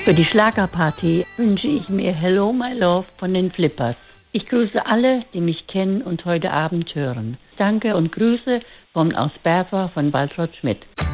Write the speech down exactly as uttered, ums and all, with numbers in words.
Für die Schlagerparty wünsche ich mir Hello My Love von den Flippers. Ich grüße alle, die mich kennen und heute Abend hören. Danke und Grüße von aus Berfa von Waltraud Schmidt.